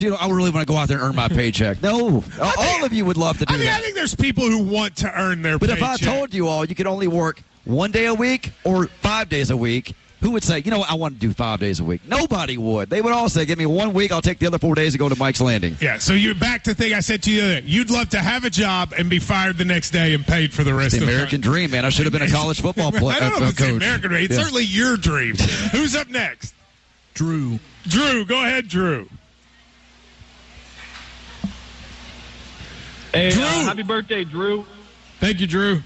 I really want to go out there and earn my paycheck. No, all of you would love to do that. I think there's people who want to earn their paycheck. But if I told you all you could only work 1 day a week or 5 days a week, who would say, I want to do 5 days a week? Nobody would. They would all say, give me 1 week, I'll take the other 4 days and go to Mike's Landing. Yeah, so you're back to the thing I said to you the other day. You'd love to have a job and be fired the next day and paid for the rest of the American dream, man. I should have been a college football player. I don't know if it's the coach. American dream. It's certainly your dream. Who's up next? Drew. Drew, go ahead, Drew. Hey, Drew. Happy birthday, Drew. Thank you, Drew.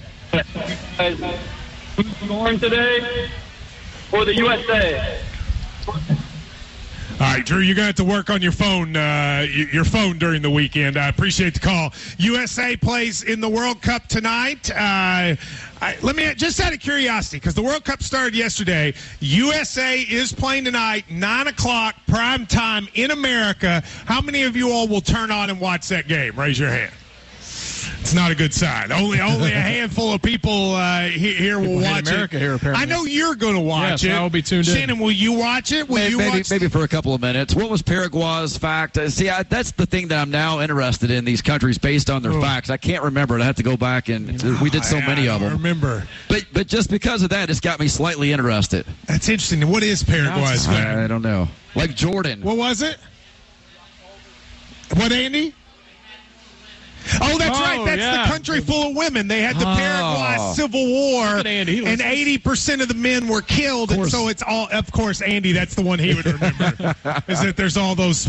Who's scoring today for the USA? All right, Drew, you're going to have to work on your phone during the weekend. I appreciate the call. USA plays in the World Cup tonight. Let me, just out of curiosity, because the World Cup started yesterday, USA is playing tonight, 9 o'clock, prime time in America. How many of you all will turn on and watch that game? Raise your hand. It's not a good sign. Only a handful of people here will watch America it. here, apparently. I know you're going to watch it. Yes, I will be tuned in. Shannon, will you watch it? Maybe for a couple of minutes. What was Paraguay's fact? That's the thing that I'm now interested in, these countries based on their facts. I can't remember it. I have to go back, and we did so many of them. I remember. But just because of that, it's got me slightly interested. That's interesting. What is Paraguay's fact? I don't know. Like Jordan. What was it? What, Andy? Oh, that's right. That's the country full of women. They had the Paraguay Civil War, and 80% of the men were killed. And so it's all, of course, Andy, that's the one he would remember, is that there's all those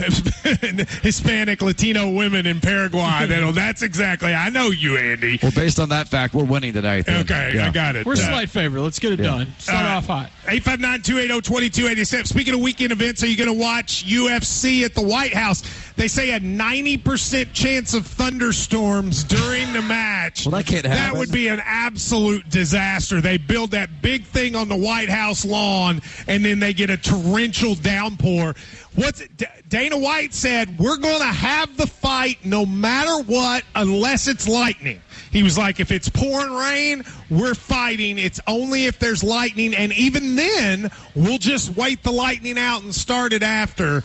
Hispanic, Latino women in Paraguay. That's exactly, I know you, Andy. Well, based on that fact, we're winning tonight. Then. Okay, I got it. We're slight favorite. Let's get it done. Start off hot. 859-280-2287. Speaking of weekend events, are you going to watch UFC at the White House? They say a 90% chance of thunderstorms during the match. Well, that can't happen. That would be an absolute disaster. They build that big thing on the White House lawn, and then they get a torrential downpour. Dana White said, we're going to have the fight no matter what unless it's lightning. He was like, if it's pouring rain, we're fighting. It's only if there's lightning, and even then, we'll just wait the lightning out and start it after.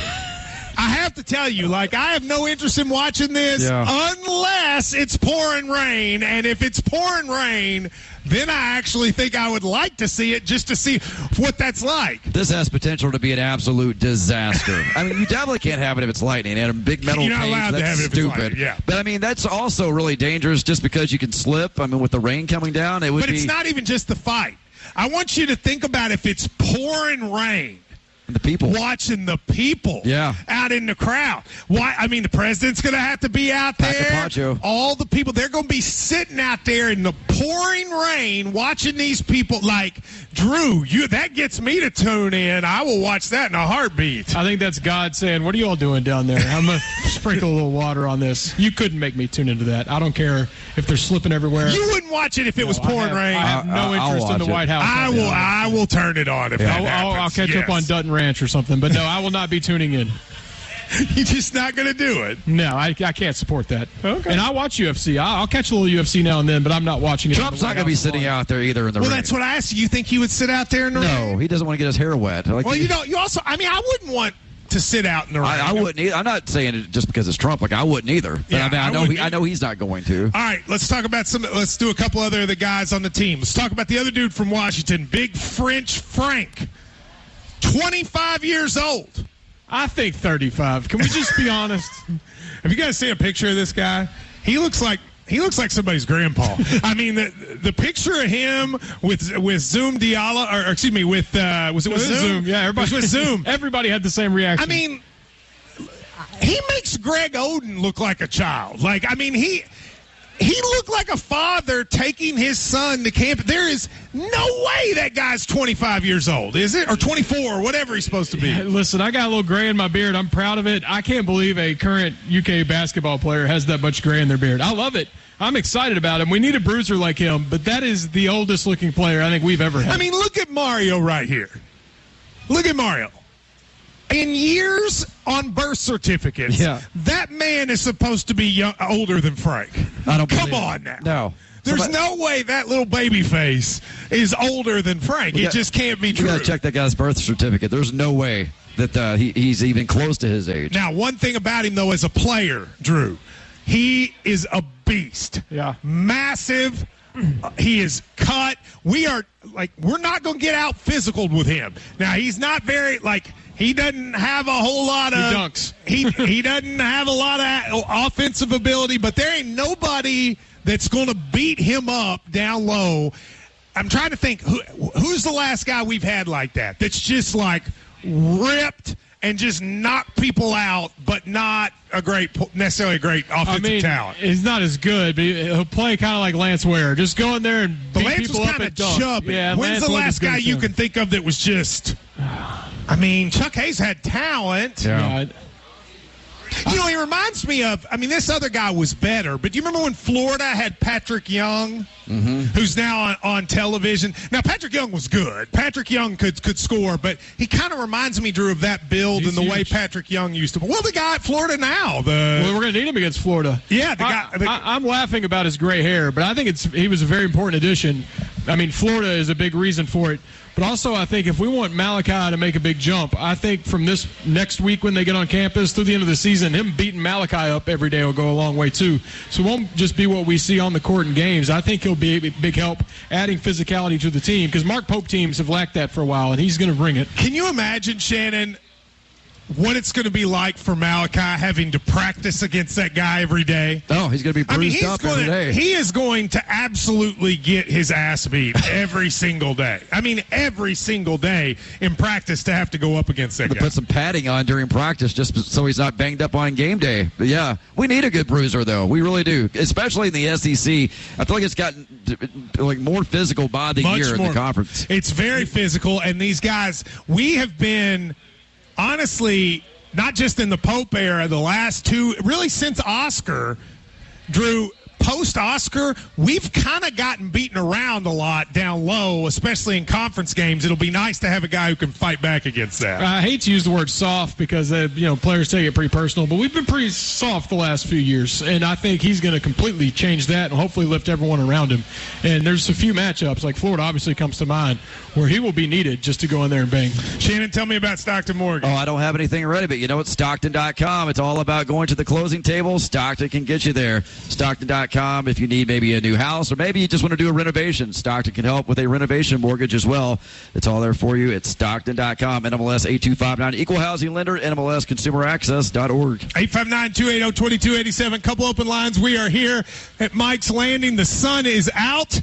I have to tell you, I have no interest in watching this unless it's pouring rain. And if it's pouring rain, then I actually think I would like to see it just to see what that's like. This has potential to be an absolute disaster. I mean, you definitely can't have it if it's lightning. And a big metal You're not cage, allowed to have that's it if it's stupid. lightning, yeah. But, I mean, that's also really dangerous just because you can slip. I mean, with the rain coming down, it would be... But it's not even just the fight. I want you to think about if it's pouring rain. The people. Watching the people out in the crowd. Why? I mean, the president's going to have to be out there. Pack a poncho. All the people, they're going to be sitting out there in the pouring rain watching these people. Like, Drew, that gets me to tune in. I will watch that in a heartbeat. I think that's God saying, what are you all doing down there? I'm going to sprinkle a little water on this. You couldn't make me tune into that. I don't care if they're slipping everywhere. You wouldn't watch it if it was pouring rain. I have no interest in the White House. I will turn it on if that happens. I'll catch up on Dutton Ranch or something, but no, I will not be tuning in. You're just not going to do it. No, I can't support that. Okay. And I watch UFC. I'll catch a little UFC now and then, but I'm not watching it. Trump's not going to be sitting out there either in the rain. Well, that's what I asked you. You think he would sit out there in the rain? No, he doesn't want to get his hair wet. You also, I mean, I wouldn't want to sit out in the rain. I wouldn't either. I'm not saying it just because it's Trump. I wouldn't either. But I know he's not going to. All right, let's talk about let's do a couple other of the guys on the team. Let's talk about the other dude from Washington, Big French Frank. 25 years old. I think 35. Can we just be honest? Have you guys seen a picture of this guy? He looks like somebody's grandpa. I mean, the picture of him with Zoom Diallo, or excuse me, with was it with Zoom? Yeah, everybody was Zoom. Everybody had the same reaction. I mean, he makes Greg Oden look like a child. Like, I mean, he looked like a father taking his son to camp. There is no way that guy's 25 years old, is it? Or 24, or whatever he's supposed to be. Listen, I got a little gray in my beard. I'm proud of it. I can't believe a current UK basketball player has that much gray in their beard. I love it. I'm excited about him. We need a bruiser like him, but that is the oldest looking player I think we've ever had. I mean, look at Mario right here. Look at Mario. In years on birth certificates, that man is supposed to be older than Frank. I don't Come on now. No. There's no way that little baby face is older than Frank. It just can't be true. You got to check that guy's birth certificate. There's no way. that he's even close to his age. Now, one thing about him, though, as a player, Drew, he is a beast. Yeah. Massive. He is cut. We're not going to get out physical with him. Now, he's not very, he doesn't have a whole lot of. He dunks. He doesn't have a lot of offensive ability, but there ain't nobody that's going to beat him up down low. I'm trying to think, who's the last guy we've had like that? That's just ripped and just knock people out, but not necessarily a great offensive talent. He's not as good, but he'll play kind of like Lance Ware. Just go in there and beat Lance people was up kind and of chubby. Yeah, when's the last guy you can think of that was just? Chuck Hayes had talent. Yeah. He reminds me of, this other guy was better, but do you remember when Florida had Patrick Young, who's now on television? Now, Patrick Young was good. Patrick Young could score, but he kind of reminds me, Drew, of that build and the way Patrick Young used to. Well, the guy at Florida now. We're going to need him against Florida. Yeah, I'm laughing about his gray hair, but I think he was a very important addition. Florida is a big reason for it. But also, I think if we want Malachi to make a big jump, I think from this next week when they get on campus through the end of the season, him beating Malachi up every day will go a long way, too. So it won't just be what we see on the court in games. I think he'll be a big help adding physicality to the team because Mark Pope teams have lacked that for a while, and he's going to bring it. Can you imagine, Shannon, what it's going to be like for Malachi having to practice against that guy every day? Oh, he's going to be bruised up every day. He is going to absolutely get his ass beat every single day. Every single day in practice to have to go up against that guy. Put some padding on during practice just so he's not banged up on game day. But, yeah, we need a good bruiser, though. We really do, especially in the SEC. I feel like it's gotten more physical by the year in the conference. It's very physical, and these guys, we have been – honestly, not just in the Pope era, the last two, really since Oscar, Drew, post-Oscar, we've kind of gotten beaten around a lot down low, especially in conference games. It'll be nice to have a guy who can fight back against that. I hate to use the word soft because players take it pretty personal, but we've been pretty soft the last few years, and I think he's going to completely change that and hopefully lift everyone around him. And there's a few matchups, like Florida obviously comes to mind, where he will be needed just to go in there and bang. Shannon, tell me about Stockton Mortgage. Oh, I don't have anything ready, but it's Stockton.com. It's all about going to the closing table. Stockton can get you there. Stockton.com. If you need maybe a new house or maybe you just want to do a renovation, Stockton can help with a renovation mortgage as well. It's all there for you. It's Stockton.com. NMLS 8259. Equal housing lender. NMLSconsumeraccess.org. 859-280-2287. Couple open lines. We are here at Mike's Landing. The sun is out.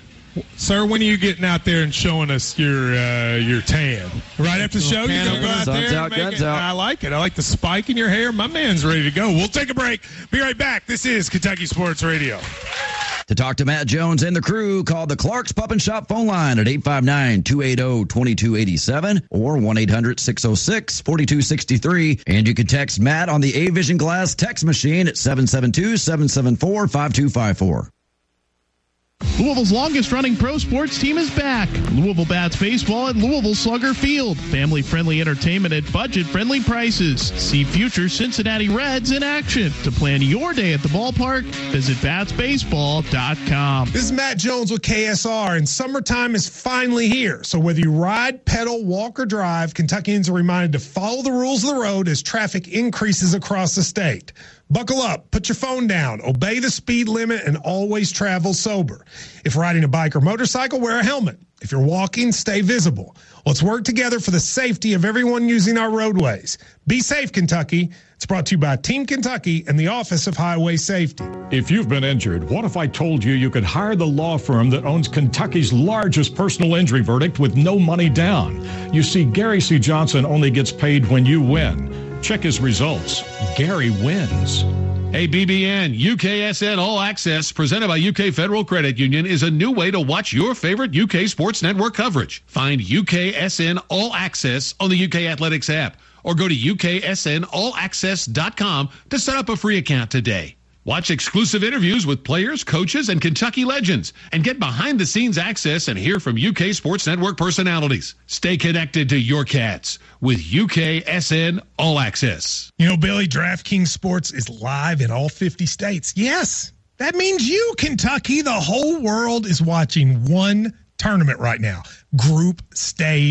Sir, when are you getting out there and showing us your tan? Right after the show, you're going to go out there and make it. I like it. I like the spike in your hair. My man's ready to go. We'll take a break. Be right back. This is Kentucky Sports Radio. To talk to Matt Jones and the crew, call the Clark's Pup and Shop phone line at 859-280-2287 or 1-800-606-4263. And you can text Matt on the A-Vision Glass text machine at 772-774-5254. Louisville's longest-running pro sports team is back. Louisville Bats Baseball at Louisville Slugger Field. Family-friendly entertainment at budget-friendly prices. See future Cincinnati Reds in action. To plan your day at the ballpark, visit batsbaseball.com. This is Matt Jones with KSR, and summertime is finally here. So whether you ride, pedal, walk, or drive, Kentuckians are reminded to follow the rules of the road as traffic increases across the state. Buckle up, put your phone down, obey the speed limit, and always travel sober. If riding a bike or motorcycle, wear a helmet. If you're walking, stay visible. Let's work together for the safety of everyone using our roadways. Be safe, Kentucky. It's brought to you by Team Kentucky and the Office of Highway Safety. If you've been injured, what if I told you you could hire the law firm that owns Kentucky's largest personal injury verdict with no money down? You see, Gary C. Johnson only gets paid when you win. Check his results. Gary wins. Hey, BBN, UKSN All Access, presented by UK Federal Credit Union, is a new way to watch your favorite UK sports network coverage. Find UKSN All Access on the UK Athletics app or go to UKSNAllAccess.com to set up a free account today. Watch exclusive interviews with players, coaches, and Kentucky legends, and get behind-the-scenes access and hear from UK Sports Network personalities. Stay connected to your Cats with UKSN All Access. You know, Billy, DraftKings Sports is live in all 50 states. Yes, that means you, Kentucky. The whole world is watching one tournament right now. Group Stage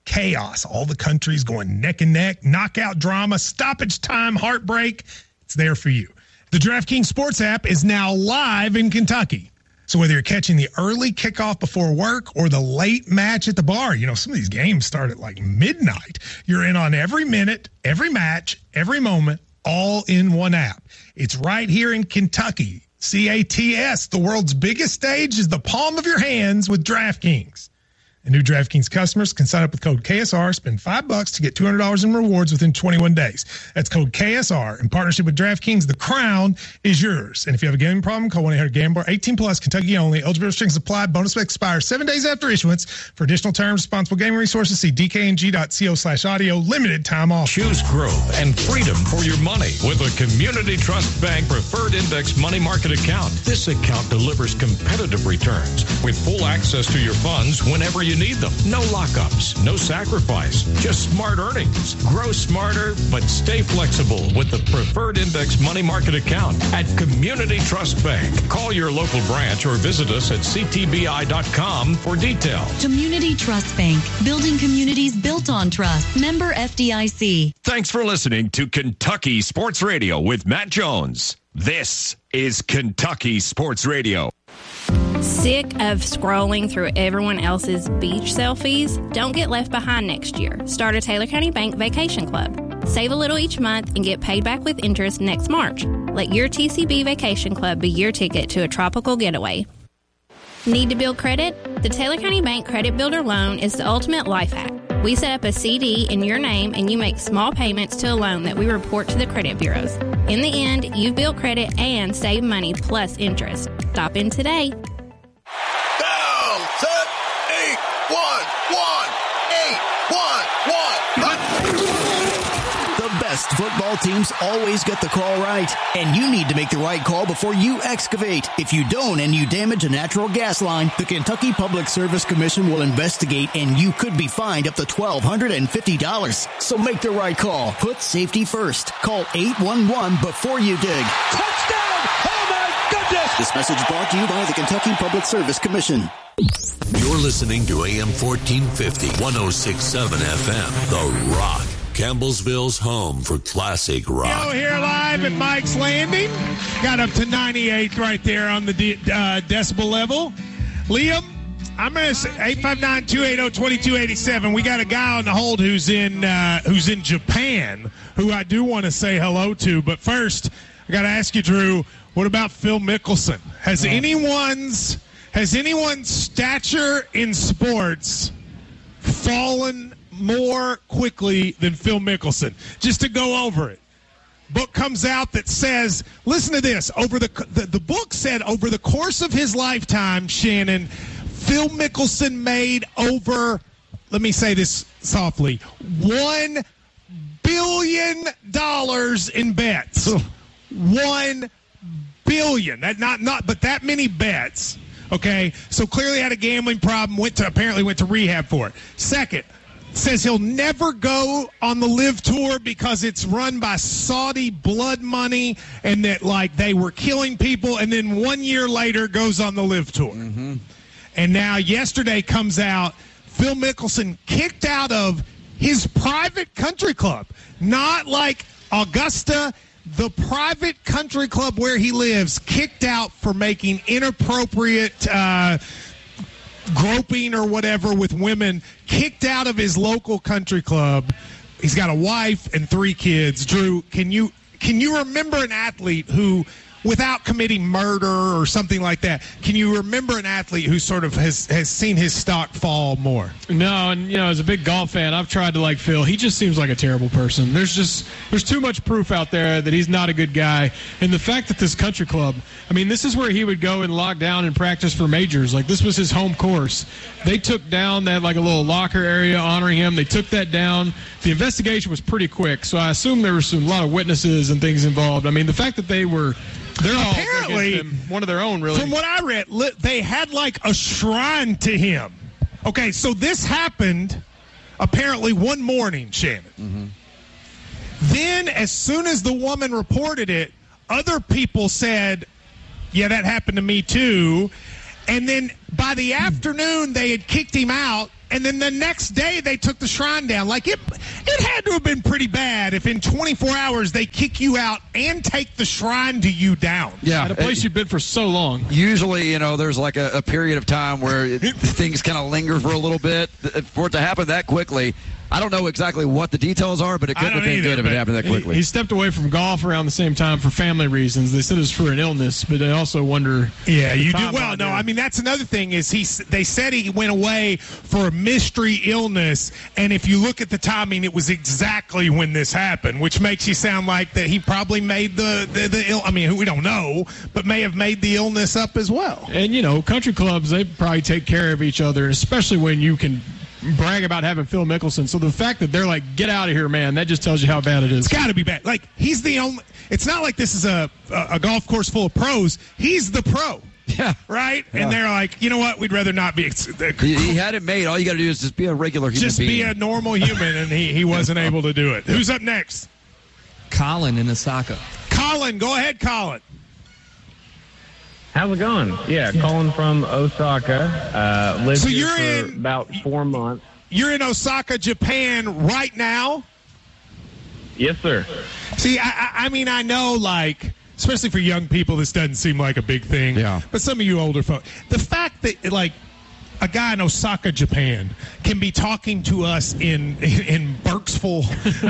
chaos. All the countries going neck and neck, knockout drama, stoppage time, heartbreak. It's there for you. The DraftKings Sports app is now live in Kentucky. So whether you're catching the early kickoff before work or the late match at the bar, some of these games start at like midnight. You're in on every minute, every match, every moment, all in one app. It's right here in Kentucky. CATS, the world's biggest stage, is the palm of your hands with DraftKings. And new DraftKings customers can sign up with code KSR, spend $5 to get $200 in rewards within 21 days. That's code KSR. In partnership with DraftKings, the crown is yours. And if you have a gambling problem, call 1-800-GAMBLER. 18 plus, Kentucky only. Eligibility restrictions apply. Bonus expires 7 days after issuance. For additional terms, responsible gaming resources, see dkng.co/audio. Limited time offer. Choose growth and freedom for your money with a Community Trust Bank Preferred Index Money Market account. This account delivers competitive returns with full access to your funds whenever you need them. No lockups, no sacrifice, just smart earnings. Grow smarter, but stay flexible with the Preferred Index Money Market account at Community Trust Bank. Call your local branch or visit us at ctbi.com for details. Community Trust Bank, building communities built on trust. Member FDIC. Thanks for listening to Kentucky Sports Radio with Matt Jones. This is Kentucky Sports Radio. Sick of scrolling through everyone else's beach selfies? Don't get left behind next year. Start a Taylor County Bank Vacation Club. Save a little each month and get paid back with interest next March. Let your TCB Vacation Club be your ticket to a tropical getaway. Need to build credit? The Taylor County Bank Credit Builder Loan is the ultimate life hack. We set up a CD in your name and you make small payments to a loan that we report to the credit bureaus. In the end, you've built credit and saved money plus interest. Stop in today. Down, set, 8, 1, 1, 8, 1, 1. The best football teams always get the call right, and you need to make the right call before you excavate. If you don't and you damage a natural gas line, the Kentucky Public Service Commission will investigate, and you could be fined up to $1,250. So make the right call. Put safety first. Call 811 before you dig. Touchdown! Oh my goodness! This message brought to you by the Kentucky Public Service Commission. You're listening to AM 1450, 106.7 FM, The Rock. Campbellsville's home for classic rock. Here live at Mike's Landing. Got up to 98 right there on the decibel level. Liam, I'm going to say 859-280-2287. We got a guy on the hold who's in Japan, who I do want to say hello to. But first, I got to ask you, Drew, what about Phil Mickelson? Has anyone's stature in sports fallen more quickly than Phil Mickelson? Just to go over it. Book comes out that says, listen to this, the book said over the course of his lifetime, Shannon, Phil Mickelson made over, let me say this softly, $1 billion in bets. $1 billion. But that many bets. Okay, so clearly had a gambling problem, apparently went to rehab for it. Second, says he'll never go on the LIV Tour because it's run by Saudi blood money and that, they were killing people, and then 1 year later goes on the LIV Tour. Mm-hmm. And now yesterday comes out, Phil Mickelson kicked out of his private country club, not like Augusta, the private country club where he lives, kicked out for making inappropriate groping or whatever with women, kicked out of his local country club. He's got a wife and 3 kids. Drew, can you remember an athlete who, without committing murder or something like that, can you remember an athlete who sort of has seen his stock fall more? No, and as a big golf fan, I've tried to like Phil. He just seems like a terrible person. There's too much proof out there that he's not a good guy. And the fact that this country club, this is where he would go and lock down and practice for majors. This was his home course. They took down that a little locker area honoring him. They took that down. The investigation was pretty quick, so I assume there were a lot of witnesses and things involved. The fact that they're all apparently one of their own, really. From what I read, they had a shrine to him. Okay, so this happened apparently one morning, Shannon. Mm-hmm. Then, as soon as the woman reported it, other people said, yeah, that happened to me too. And then by the afternoon, they had kicked him out, and then the next day they took the shrine down. Like, it had to have been pretty bad if in 24 hours they kick you out and take the shrine to you down. Yeah. At a place you've been for so long. Usually, there's like a period of time where things kind of linger for a little bit. For it to happen that quickly, I don't know exactly what the details are, but it couldn't have been good if it happened that quickly. He stepped away from golf around the same time for family reasons. They said it was for an illness, but they also wonder. Yeah, you do. Well, no, I mean, that's another thing is they said he went away for a mystery illness, and if you look at the timing, it was exactly when this happened, which makes you sound like that he probably made the ill. I mean, we don't know, but may have made the illness up as well. And, country clubs, they probably take care of each other, especially when you can brag about having Phil Mickelson. So the fact that they're like, get out of here, man, that just tells you how bad it is. It's got to be bad. Like, he's the only – it's not like this is a golf course full of pros. He's the pro. Yeah. Right? Yeah. And they're like, you know what? We'd rather not be. He had it made. All you got to do is just be a regular human being. Just be a normal human, and he wasn't able to do it. Who's up next? Colin in Osaka. Colin. Go ahead, Colin. How's it going? Yeah, Colin from Osaka. Lived here for in about 4 months. You're in Osaka, Japan right now? Yes, sir. See, I mean, I know, like, especially for young people, this doesn't seem like a big thing. Yeah. But some of you older folks, the fact that, like, a guy in Osaka, Japan, can be talking to us in Burkesville,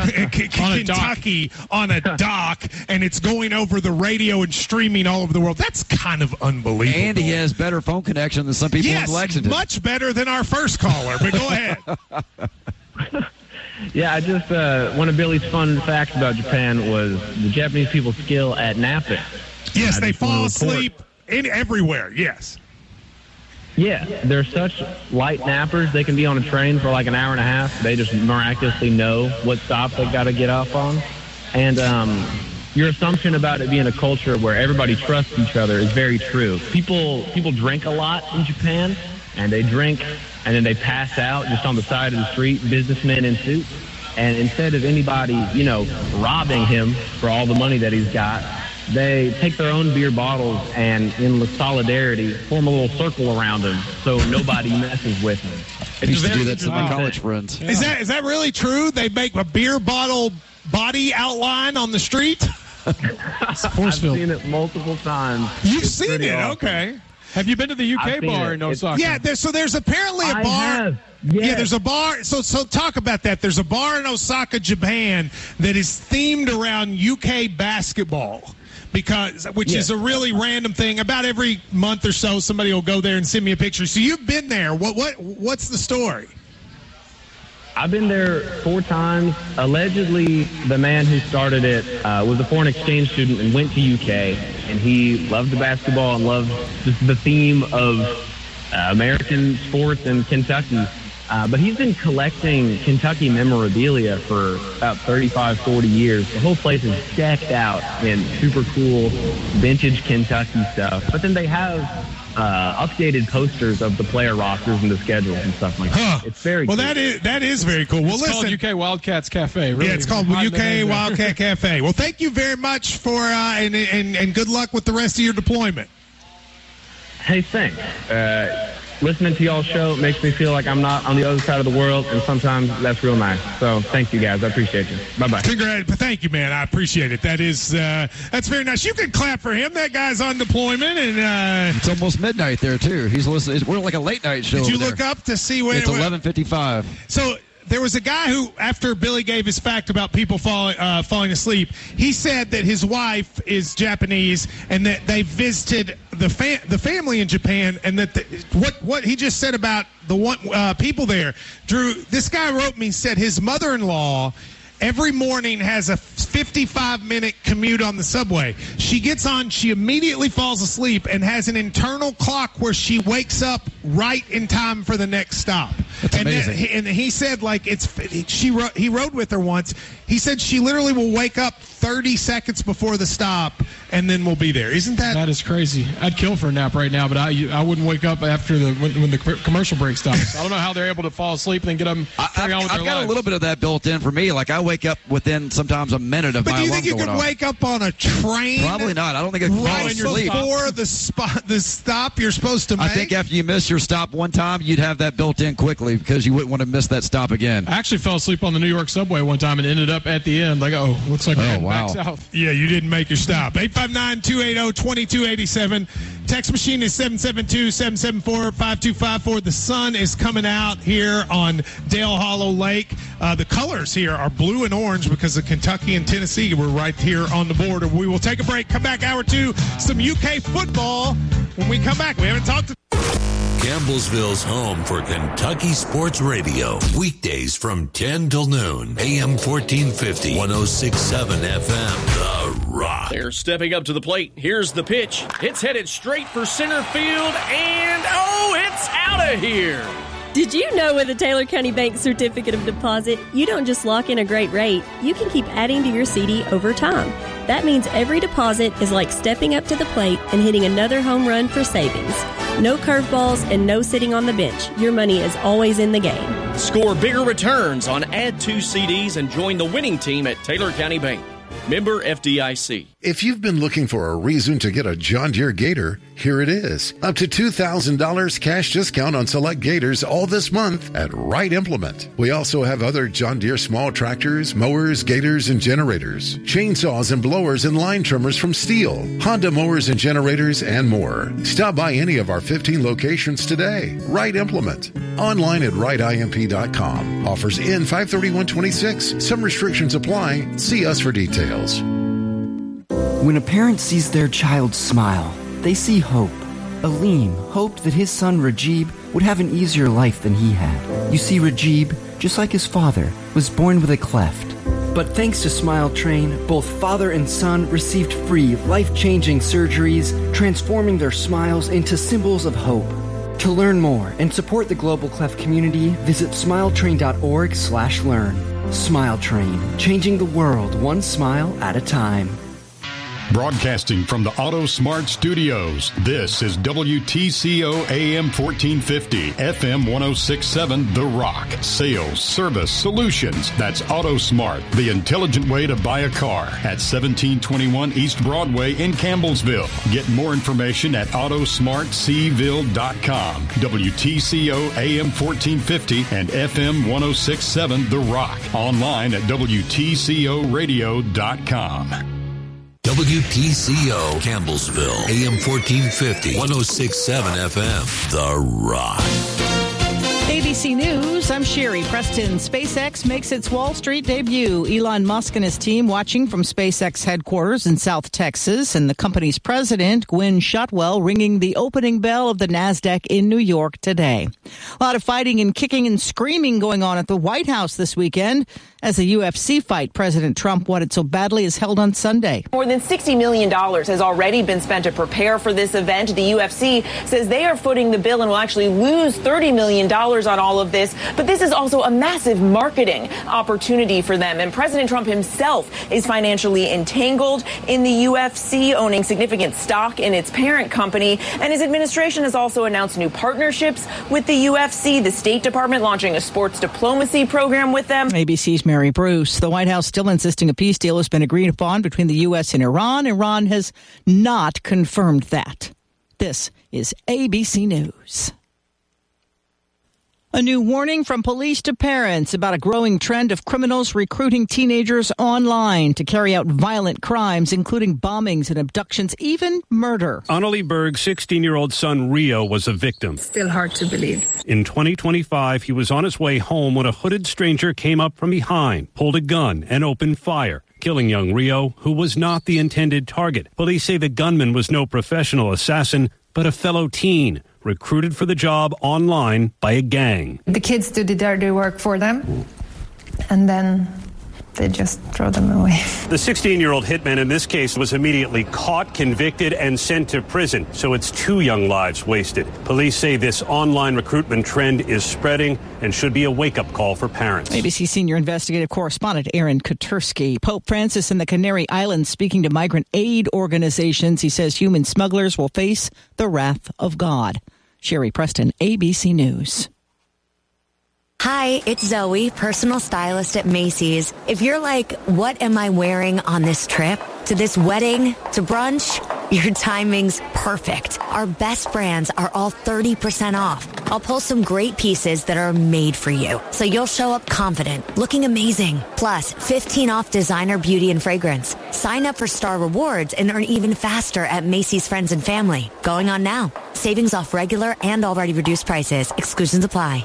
Kentucky, on a dock, and it's going over the radio and streaming all over the world. That's kind of unbelievable. And he has better phone connection than some people in Lexington. Much better than our first caller. But go ahead. Yeah, I just one of Billy's fun facts about Japan was the Japanese people's skill at napping. Yes, they fall asleep everywhere. Yes. Yeah, they're such light nappers. They can be on a train for like an hour and a half. They just miraculously know what stop they got to get off on. And your assumption about it being a culture where everybody trusts each other is very true. People drink a lot in Japan, and they drink and then they pass out just on the side of the street, businessmen in suits. And instead of anybody, robbing him for all the money that he's got, they take their own beer bottles and, in solidarity, form a little circle around him so nobody messes with him. I used to do that to my college friends. Is that really true? They make a beer bottle body outline on the street? I've seen it multiple times. You've seen it? Awesome. Okay. Have you been to the UK bar in Osaka? Yeah, there's apparently a bar. Have. Yes. Yeah, there's a bar. So talk about that. There's a bar in Osaka, Japan that is themed around UK basketball. Which is a really random thing. About every month or so, somebody will go there and send me a picture. So you've been there. What's the story? I've been there 4 times. Allegedly, the man who started it was a foreign exchange student and went to UK, and he loved the basketball and loved just the theme of American sports in Kentucky. But he's been collecting Kentucky memorabilia for about 35, 40 years. The whole place is decked out in super cool vintage Kentucky stuff. But then they have updated posters of the player rosters and the schedules and stuff like that. It's very cool. That is very cool. Well, it's listen, called UK Wildcats Cafe. Really. Yeah, it's called UK Wildcat Cafe. Well, thank you very much for and good luck with the rest of your deployment. Hey, thanks. Listening to y'all's show makes me feel like I'm not on the other side of the world, and sometimes that's real nice. So thank you, guys. I appreciate you. Bye-bye. Thank you, man. I appreciate it. That's very nice. You can clap for him. That guy's on deployment. And it's almost midnight there, too. He's listening. We're like a late-night show. Did you look up to see when it's 11:55. So there was a guy who, after Billy gave his fact about people falling asleep, he said that his wife is Japanese and that they visited the family in Japan, and that what he just said about the people there. Drew, this guy wrote me, said his mother-in-law every morning has a 55-minute commute on the subway. She gets on, she immediately falls asleep, and has an internal clock where she wakes up right in time for the next stop. That's amazing. And he said, like, he rode with her once. He said she literally will wake up 30 seconds before the stop, and then we'll be there. Isn't that? That is crazy. I'd kill for a nap right now, but I wouldn't wake up after when the commercial break stops. I don't know how they're able to fall asleep and then get up and carry on with their lives. I've got a little bit of that built in for me. Like, I wake up within sometimes a minute of my alarm going off. But do you think you could wake up on a train? Probably not. I don't think I could fall asleep. Before the stop you're supposed to make? I think after you miss your stop one time, you'd have that built in quickly. quickly because you wouldn't want to miss that stop again. I actually fell asleep on the New York subway one time and ended up at the end like, looks like we're heading back south. Yeah, you didn't make your stop. 859-280-2287. Text machine is 772-774-5254. The sun is coming out here on Dale Hollow Lake. The colors here are blue and orange because of Kentucky and Tennessee. We're right here on the border. We will take a break. Come back, hour 2, some UK football. When we come back, we haven't talked to... Campbellsville's home for Kentucky Sports Radio. Weekdays from 10 till noon. AM 1450, 106.7 FM. The Rock. They're stepping up to the plate. Here's the pitch. It's headed straight for center field, and it's out of here. Did you know with a Taylor County Bank Certificate of Deposit, you don't just lock in a great rate, you can keep adding to your CD over time. That means every deposit is like stepping up to the plate and hitting another home run for savings. No curveballs and no sitting on the bench. Your money is always in the game. Score bigger returns on Add 2 CDs and join the winning team at Taylor County Bank. Member FDIC. If you've been looking for a reason to get a John Deere Gator, here it is. Up to $2,000 cash discount on select Gators all this month at Wright Implement. We also have other John Deere small tractors, mowers, Gators, and generators, chainsaws and blowers and line trimmers from Steel, Honda mowers and generators, and more. Stop by any of our 15 locations today. Wright Implement. Online at wrightimp.com. Offers end 5/31/26. Some restrictions apply. See us for details. When a parent sees their child smile, they see hope. Aleem hoped that his son Rajib would have an easier life than he had. You see, Rajib, just like his father, was born with a cleft. But thanks to Smile Train, both father and son received free, life-changing surgeries, transforming their smiles into symbols of hope. To learn more and support the Global Cleft community, visit smiletrain.org/learn. Smile Train, changing the world one smile at a time. Broadcasting from the Auto Smart Studios, this is WTCO AM 1450, FM 106.7 The Rock. Sales, service, solutions. That's Auto Smart, the intelligent way to buy a car at 1721 East Broadway in Campbellsville. Get more information at autosmartseville.com. WTCO AM 1450 and FM 106.7 The Rock. Online at WTCOradio.com. WTCO Campbellsville, AM 1450, 106.7 FM, The Rock. ABC News, I'm Sherry Preston. SpaceX makes its Wall Street debut. Elon Musk and his team watching from SpaceX headquarters in South Texas, and the company's president, Gwynne Shotwell, ringing the opening bell of the NASDAQ in New York today. A lot of fighting and kicking and screaming going on at the White House this weekend as the UFC fight President Trump wanted so badly is held on Sunday. More than $60 million has already been spent to prepare for this event. The UFC says they are footing the bill and will actually lose $30 million on all of this. But this is also a massive marketing opportunity for them. And President Trump himself is financially entangled in the UFC, owning significant stock in its parent company. And his administration has also announced new partnerships with the UFC, the State Department launching a sports diplomacy program with them. ABC's Mary Bruce. The White House still insisting a peace deal has been agreed upon between the U.S. and Iran. Iran has not confirmed that. This is ABC News. A new warning from police to parents about a growing trend of criminals recruiting teenagers online to carry out violent crimes, including bombings and abductions, even murder. Annalie Berg's 16-year-old son Rio was a victim. Still hard to believe. In 2025, he was on his way home when a hooded stranger came up from behind, pulled a gun, and opened fire, killing young Rio, who was not the intended target. Police say the gunman was no professional assassin, but a fellow teen recruited for the job online by a gang. The kids do the dirty work for them, and then they just throw them away. The 16-year-old hitman in this case was immediately caught, convicted, and sent to prison. So it's 2 young lives wasted. Police say this online recruitment trend is spreading and should be a wake-up call for parents. ABC senior investigative correspondent Aaron Katursky. Pope Francis in the Canary Islands speaking to migrant aid organizations. He says human smugglers will face the wrath of God. Sherry Preston, ABC News. Hi, it's Zoe, personal stylist at Macy's. If you're like, what am I wearing on this trip? To this wedding? To brunch? Your timing's perfect. Our best brands are all 30% off. I'll pull some great pieces that are made for you, so you'll show up confident, looking amazing. Plus, 15 off designer beauty and fragrance. Sign up for Star Rewards and earn even faster at Macy's Friends and Family. Going on now. Savings off regular and already reduced prices. Exclusions apply.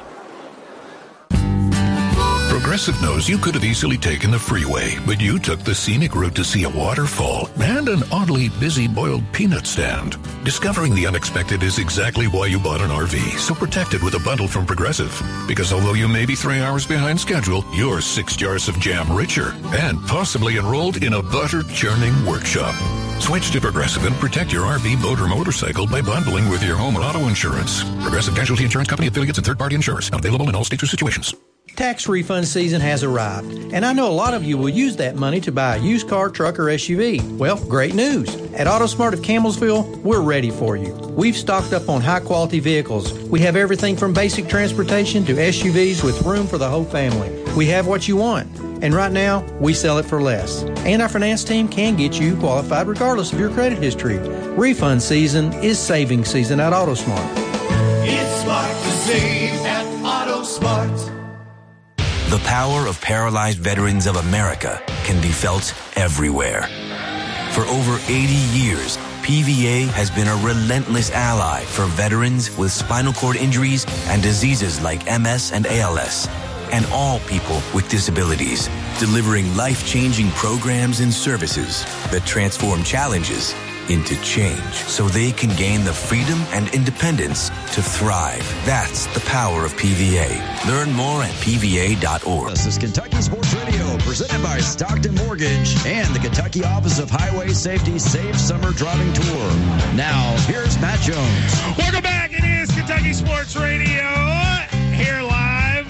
Progressive knows you could have easily taken the freeway, but you took the scenic route to see a waterfall and an oddly busy boiled peanut stand. Discovering the unexpected is exactly why you bought an RV, so protect it with a bundle from Progressive. Because although you may be 3 hours behind schedule, you're 6 jars of jam richer and possibly enrolled in a butter-churning workshop. Switch to Progressive and protect your RV, boat, or motorcycle by bundling with your home or auto insurance. Progressive Casualty Insurance Company, affiliates, and third-party insurers. Not available in all states or situations. Tax refund season has arrived, and I know a lot of you will use that money to buy a used car, truck, or SUV. Well, great news. At AutoSmart of Campbellsville, we're ready for you. We've stocked up on high-quality vehicles. We have everything from basic transportation to SUVs with room for the whole family. We have what you want, and right now, we sell it for less. And our finance team can get you qualified regardless of your credit history. Refund season is saving season at AutoSmart. It's smart to save at AutoSmart. The power of Paralyzed Veterans of America can be felt everywhere. For over 80 years, PVA has been a relentless ally for veterans with spinal cord injuries and diseases like MS and ALS, and all people with disabilities, delivering life-changing programs and services that transform challenges into change so they can gain the freedom and independence to thrive. That's the power of PVA. Learn more at PVA.org. This is Kentucky Sports Radio, presented by Stockton Mortgage and the Kentucky Office of Highway Safety Safe Summer Driving Tour. Now, here's Matt Jones. Welcome back. It is Kentucky Sports Radio, here live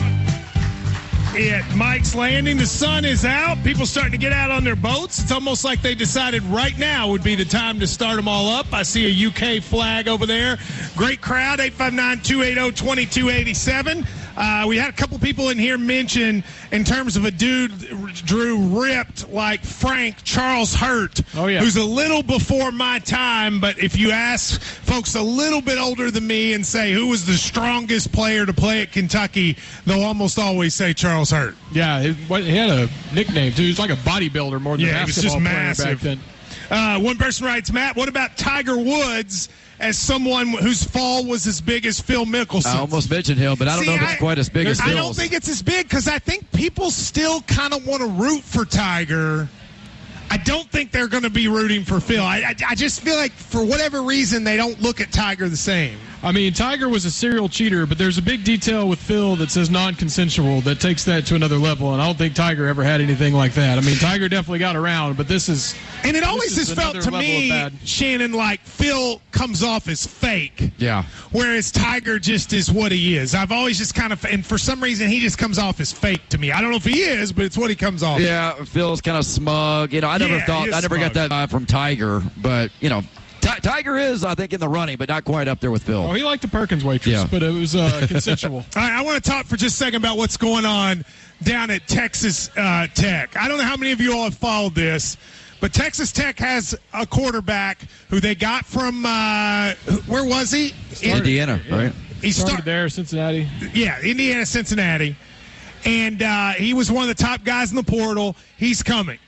at Mike's Landing. The sun is out. People starting to get out on their boats. It's almost like they decided right now would be the time to start them all up. I see a UK flag over there. Great crowd, 859-280-2287. We had a couple people in here mention, in terms of a dude, Drew, ripped like Frank, Charles Hurt, who's a little before my time, but if you ask folks a little bit older than me and say who was the strongest player to play at Kentucky, they'll almost always say Charles Hurt. Yeah, he had a nickname, too. He was like a bodybuilder more than a basketball player back then. One person writes, Matt, what about Tiger Woods as someone whose fall was as big as Phil Mickelson? I almost mentioned him, but I don't know if it's quite as big as Phil's. I don't think it's as big because I think people still kind of want to root for Tiger. I don't think they're going to be rooting for Phil. I just feel like for whatever reason they don't look at Tiger the same. I mean, Tiger was a serial cheater, but there's a big detail with Phil that says non-consensual that takes that to another level, and I don't think Tiger ever had anything like that. I mean, Tiger definitely got around, but this is... And it always has felt to me, Shannon, like Phil comes off as fake. Yeah. Whereas Tiger just is what he is. I've always just kind of... And for some reason, he just comes off as fake to me. I don't know if he is, but it's what he comes off. Yeah, Phil's kind of smug. You know, I never got that vibe from Tiger, but, you know... Tiger is, I think, in the running, but not quite up there with Phil. Oh, he liked the Perkins waitress, but it was consensual. All right, I want to talk for just a second about what's going on down at Texas Tech. I don't know how many of you all have followed this, but Texas Tech has a quarterback who they got from, where was he? Indiana, right? He started there, Cincinnati. Yeah, Indiana, Cincinnati. And he was one of the top guys in the portal. He's coming.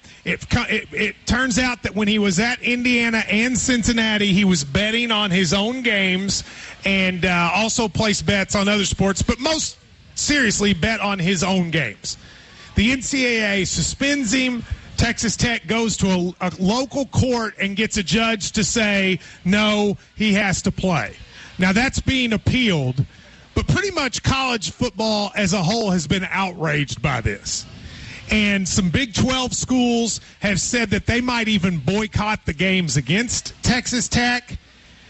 It turns out that when he was at Indiana and Cincinnati, he was betting on his own games and also placed bets on other sports, but most seriously bet on his own games. The NCAA suspends him. Texas Tech goes to a local court and gets a judge to say, no, he has to play. Now, that's being appealed, but pretty much college football as a whole has been outraged by this. And some Big 12 schools have said that they might even boycott the games against Texas Tech.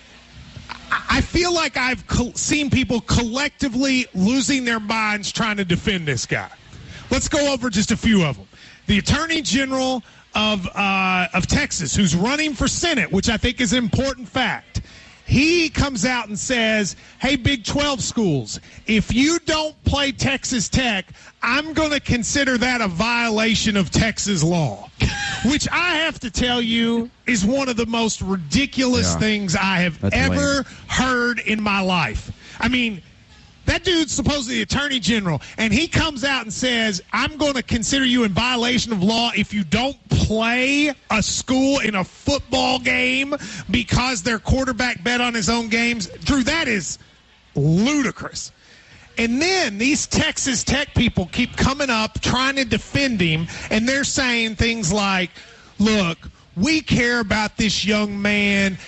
I feel like I've seen people collectively losing their minds trying to defend this guy. Let's go over just a few of them. The Attorney General of Texas, who's running for Senate, which I think is an important fact, he comes out and says, hey, Big 12 schools, if you don't play Texas Tech, I'm going to consider that a violation of Texas law, which I have to tell you is one of the most ridiculous things I have ever heard in my life. I mean, That dude's supposedly the attorney general, and he comes out and says, I'm going to consider you in violation of law if you don't play a school in a football game because their quarterback bet on his own games. Drew, that is ludicrous. And then these Texas Tech people keep coming up trying to defend him, and they're saying things like, look, we care about this young man.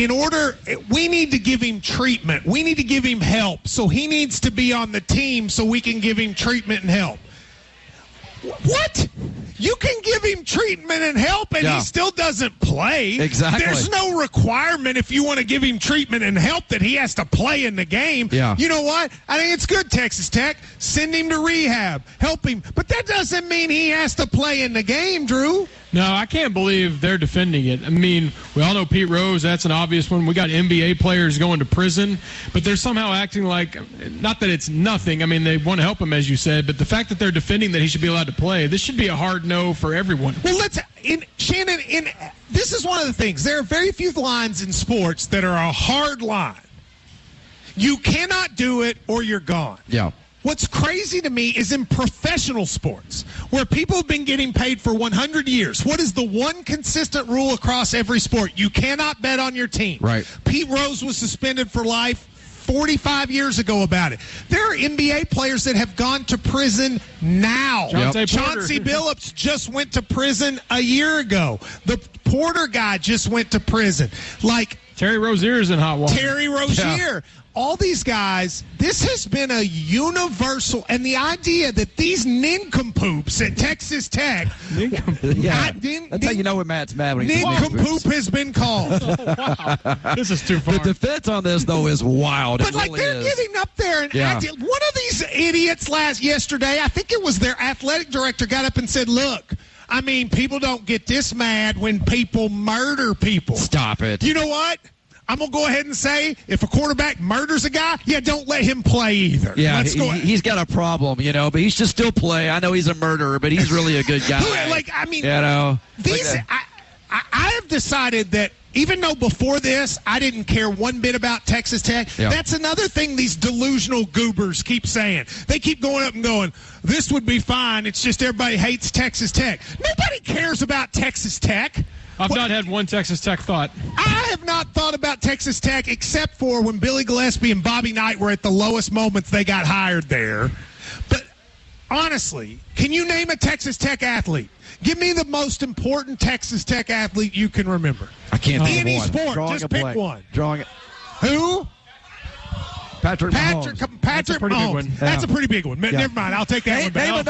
We need to give him treatment. We need to give him help. So he needs to be on the team so we can give him treatment and help. What? You can give him treatment and help, and he still doesn't play. Exactly. There's no requirement if you want to give him treatment and help that he has to play in the game. Yeah. You know what? I think it's good, Texas Tech. Send him to rehab. Help him. But that doesn't mean he has to play in the game, Drew. No, I can't believe they're defending it. I mean, we all know Pete Rose. That's an obvious one. We got NBA players going to prison, but they're somehow acting like, not that it's nothing. I mean, they want to help him, as you said, but the fact that they're defending that he should be allowed to play, this should be a hard no for everyone. Well, Shannon, this is one of the things. There are very few lines in sports that are a hard line. You cannot do it or you're gone. Yeah. What's crazy to me is in professional sports, where people have been getting paid for 100 years. What is the one consistent rule across every sport? You cannot bet on your team. Right. Pete Rose was suspended for life 45 years ago about it. There are NBA players that have gone to prison now. Chauncey Billups just went to prison a year ago. The Porter guy just went to prison. Like Terry Rozier's in hot water. Terry Rozier. Yeah. All these guys, this has been a universal, and the idea that these nincompoops at Texas Tech, that's how you know when Matt's mad. When nincompoop has been called. Wow. This is too far. The defense on this, though, is wild. But they're getting up there and acting. One of these idiots yesterday, I think it was their athletic director, got up and said, look, I mean, people don't get this mad when people murder people. Stop it. You know what? I'm going to go ahead and say, if a quarterback murders a guy, don't let him play either. Yeah, he's got a problem, but he should still play. I know he's a murderer, but he's really a good guy. I have decided that even though before this I didn't care one bit about Texas Tech, that's another thing these delusional goobers keep saying. They keep going up and going, this would be fine. It's just everybody hates Texas Tech. Nobody cares about Texas Tech. I've not had one Texas Tech thought. I have not thought about Texas Tech except for when Billy Gillispie and Bobby Knight were at the lowest moments they got hired there. But honestly, can you name a Texas Tech athlete? Give me the most important Texas Tech athlete you can remember. I can't think of one. Any sport, just pick one. Drawing it. Who? Patrick Mahomes. Patrick Mahomes. That's a pretty big one. Yeah. Never mind. I'll take that one back.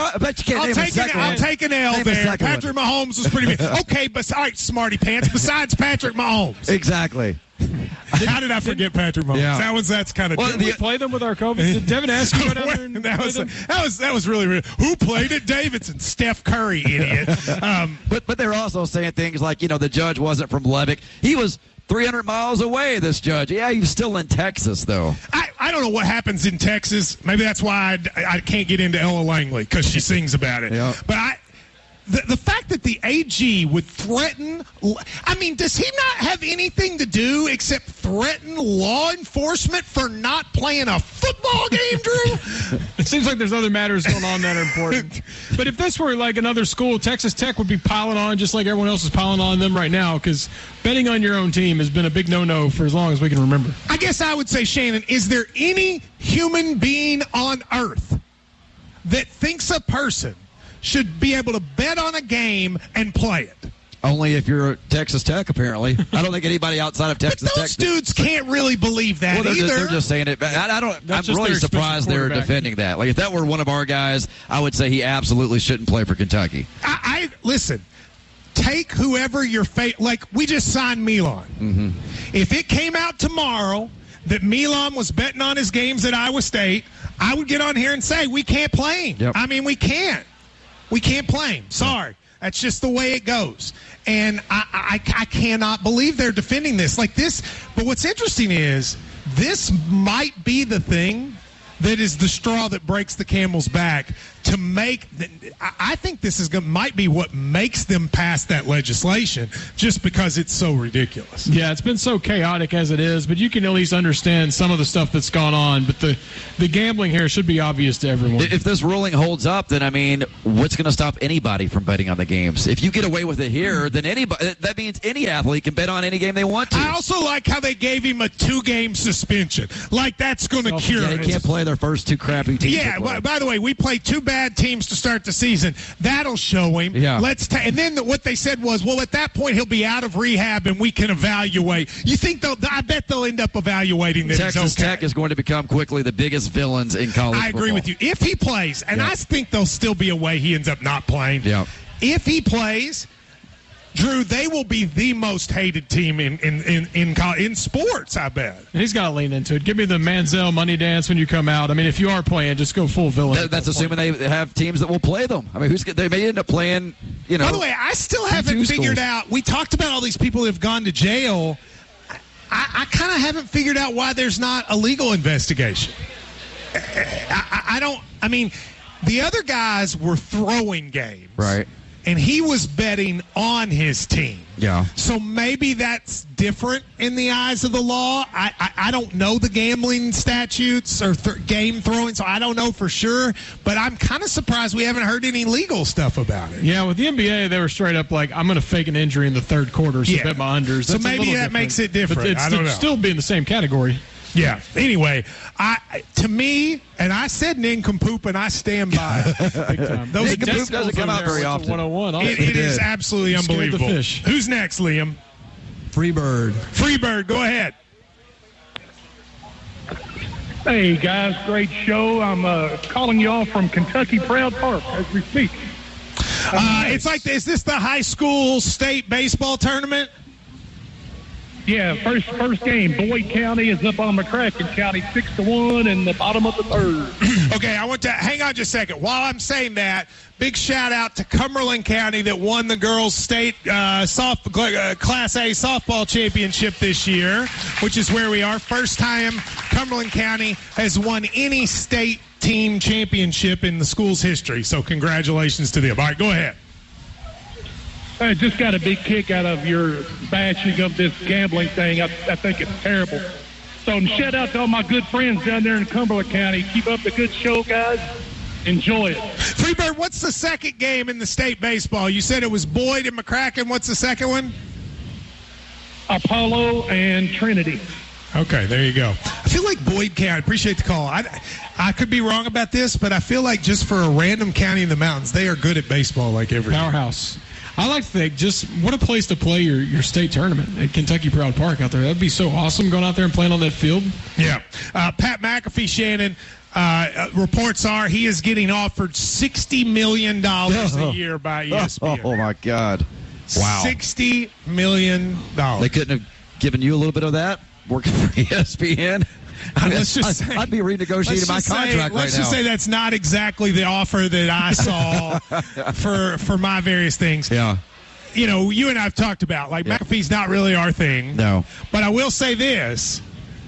I'll take an L there. Patrick Mahomes was pretty big. Okay, all right, smarty pants. Besides Patrick Mahomes. Exactly. How did I forget Patrick Mahomes? Yeah. That's kind of. Did we play them with our COVID? Did Devin ask you what that was really weird. Who played at Davidson? Steph Curry, idiot. But they're also saying things like, the judge wasn't from Lubbock. He was 300 miles away, this judge. Yeah, he's still in Texas, though. I don't know what happens in Texas. Maybe that's why I can't get into Ella Langley, because she sings about it. Yeah. But the fact that the AG would threaten, does he not have anything to do except threaten law enforcement for not playing a football game, Drew? It seems like there's other matters going on that are important. But if this were like another school, Texas Tech would be piling on just like everyone else is piling on them right now, because betting on your own team has been a big no-no for as long as we can remember. I guess I would say, Shannon, is there any human being on earth that thinks a person should be able to bet on a game and play it? Only if you're Texas Tech, apparently. I don't think anybody outside of Texas Tech. Those dudes can't really believe that either. They're just saying it. I'm really surprised they're defending that. Like, if that were one of our guys, I would say he absolutely shouldn't play for Kentucky. Listen. Take whoever your like we just signed Milan. Mm-hmm. If it came out tomorrow that Milan was betting on his games at Iowa State, I would get on here and say we can't play him. Yep. We can't. We can't play him. Sorry. That's just the way it goes. And I cannot believe they're defending this like this. But what's interesting is this might be the thing that is the straw that breaks the camel's back to make I think this might be what makes them pass that legislation, just because it's so ridiculous. Yeah, it's been so chaotic as it is, but you can at least understand some of the stuff that's gone on. But the gambling here should be obvious to everyone. If this ruling holds up, then, I mean, what's going to stop anybody from betting on the games? If you get away with it here, then that means any athlete can bet on any game they want to. I also like how they gave him a 2-game suspension. Like, that's going to cure it. They can't play their first 2 crappy teams. Yeah, by the way, we played 2 bad teams to start the season. That'll show him. Yeah. And then what they said was, well, at that point, he'll be out of rehab and we can evaluate. You think I bet they'll end up evaluating this. Texas Tech is going to become quickly the biggest villains in college football. I agree with you. If he plays, and I think there'll still be a way he ends up not playing. Yeah. If he plays, Drew, they will be the most hated team in sports, I bet. He's got to lean into it. Give me the Manziel money dance when you come out. I mean, if you are playing, just go full villain. That's assuming they have teams that will play them. I mean, they may end up playing, By the way, I still haven't figured out. We talked about all these people who have gone to jail. I kind of haven't figured out why there's not a legal investigation. I mean, the other guys were throwing games. Right. And he was betting on his team. Yeah. So maybe that's different in the eyes of the law. I don't know the gambling statutes or game throwing, so I don't know for sure. But I'm kind of surprised we haven't heard any legal stuff about it. Yeah, with the NBA, they were straight up like, I'm going to fake an injury in the third quarter, so bet my unders. So maybe that makes it different. But I don't know. Still be in the same category. Yeah. Anyway, to me, and I said nincompoop, and I stand by it. Nincompoop doesn't come out very often. 101. It is absolutely unbelievable. Who's next, Liam? Freebird, go ahead. Hey, guys, great show. I'm calling you all from Kentucky Proud Park as we speak. It's like, is this the high school state baseball tournament? Yeah, first game. Boyd County is up on McCracken County 6-1 in the bottom of the third. Okay, I want to hang on just a second. While I'm saying that, big shout out to Cumberland County that won the girls' state Class A softball championship this year, which is where we are. First time Cumberland County has won any state team championship in the school's history. So congratulations to them. All right, go ahead. I just got a big kick out of your bashing of this gambling thing. I think it's terrible. So shout out to all my good friends down there in Cumberland County. Keep up the good show, guys. Enjoy it. Freebird, what's the second game in the state baseball? You said it was Boyd and McCracken. What's the second one? Apollo and Trinity. Okay, there you go. I feel like Boyd County, I appreciate the call. I could be wrong about this, but I feel like just for a random county in the mountains, they are good at baseball like everything. Powerhouse. I like to think, just what a place to play your state tournament at Kentucky Proud Park out there. That'd be so awesome going out there and playing on that field. Yeah. Pat McAfee, Shannon, reports are he is getting offered $60 million a year by ESPN. Oh, my God. Wow. $60 million. They couldn't have given you a little bit of that working for ESPN? I mean, I'd be renegotiating my contract right now. Let's just say that's not exactly the offer that I saw for my various things. Yeah. You know, you and I have talked about, like, McAfee's not really our thing. No. But I will say this.